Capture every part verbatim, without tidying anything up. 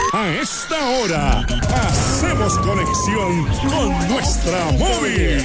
A esta hora, hacemos conexión con nuestra móvil.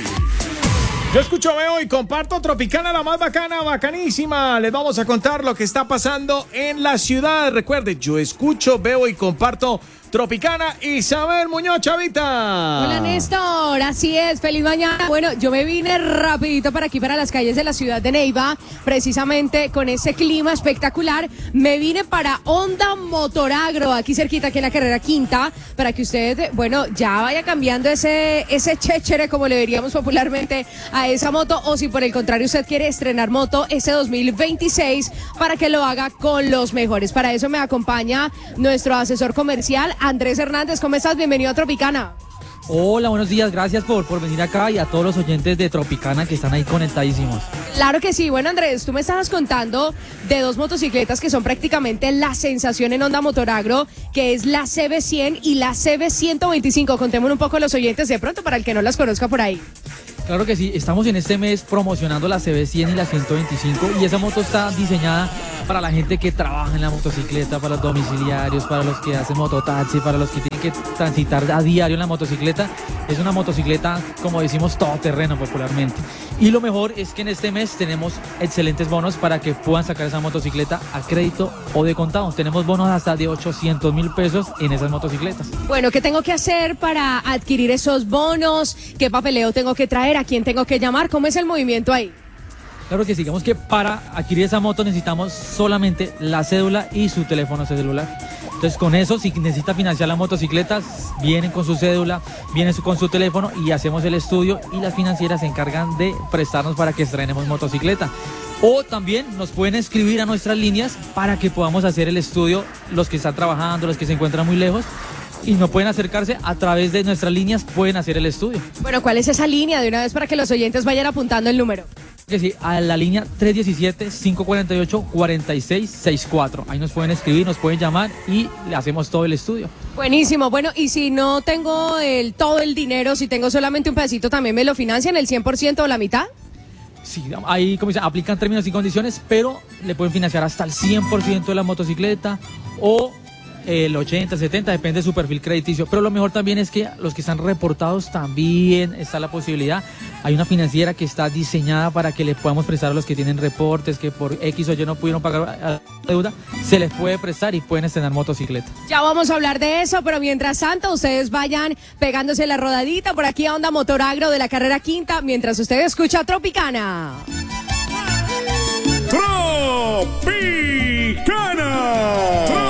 Yo escucho, veo y comparto Tropicana, la más bacana, bacanísima. Les vamos a contar lo que está pasando en la ciudad. Recuerde, yo escucho, veo y comparto Tropicana. Isabel Muñoz, Chavita. Hola, Néstor, así es, feliz mañana. Bueno, yo me vine rapidito para aquí, para las calles de la ciudad de Neiva, precisamente con ese clima espectacular. Me vine para Honda Motoragro, aquí cerquita, aquí en la carrera quinta, para que usted, bueno, ya vaya cambiando ese, ese chéchere, como le diríamos popularmente, a esa moto, o si por el contrario usted quiere estrenar moto ese dos mil veintiséis, para que lo haga con los mejores. Para eso me acompaña nuestro asesor comercial, Andrés Hernández. ¿Cómo estás? Bienvenido a Tropicana. Hola, buenos días, gracias por, por venir acá y a todos los oyentes de Tropicana que están ahí conectadísimos. Claro que sí. Bueno, Andrés, tú me estabas contando de dos motocicletas que son prácticamente la sensación en Honda Motoragro, que es la C B cien y la C B ciento veinticinco. Contémonos un poco a los oyentes de pronto para el que no las conozca por ahí. Claro que sí, estamos en este mes promocionando la C B cien y la ciento veinticinco, y esa moto está diseñada para la gente que trabaja en la motocicleta, para los domiciliarios, para los que hacen mototaxi, para los que tienen que transitar a diario en la motocicleta. Es una motocicleta, como decimos, todoterreno popularmente. Y lo mejor es que en este mes tenemos excelentes bonos para que puedan sacar esa motocicleta a crédito o de contado. Tenemos bonos hasta de ochocientos mil pesos en esas motocicletas. Bueno, ¿qué tengo que hacer para adquirir esos bonos? ¿Qué papeleo tengo que traer? ¿A quién tengo que llamar? ¿Cómo es el movimiento ahí? Claro que sí, digamos que para adquirir esa moto necesitamos solamente la cédula y su teléfono celular. Entonces con eso, si necesita financiar la motocicleta, vienen con su cédula, vienen con su teléfono y hacemos el estudio, y las financieras se encargan de prestarnos para que estrenemos motocicleta. O también nos pueden escribir a nuestras líneas para que podamos hacer el estudio, los que están trabajando, los que se encuentran muy lejos, y no pueden acercarse a través de nuestras líneas, pueden hacer el estudio. Bueno, ¿cuál es esa línea? De una vez para que los oyentes vayan apuntando el número. Que sí, a la línea tres diecisiete, cinco cuarenta y ocho, cuarenta y seis sesenta y cuatro. Ahí nos pueden escribir, nos pueden llamar y le hacemos todo el estudio. Buenísimo. Bueno, y si no tengo el todo el dinero, si tengo solamente un pedacito, ¿también me lo financian el cien por ciento o la mitad? Sí, ahí como dice, aplican términos y condiciones, pero le pueden financiar hasta el cien por ciento de la motocicleta o el ochenta, setenta, depende de su perfil crediticio. Pero lo mejor también es que los que están reportados también está la posibilidad. Hay una financiera que está diseñada para que le podamos prestar a los que tienen reportes, que por X o Y no pudieron pagar la deuda, se les puede prestar y pueden estrenar motocicleta. Ya vamos a hablar de eso, pero mientras tanto ustedes vayan pegándose la rodadita por aquí a Honda Motoragro de la carrera quinta, mientras usted escucha Tropicana. Tropicana.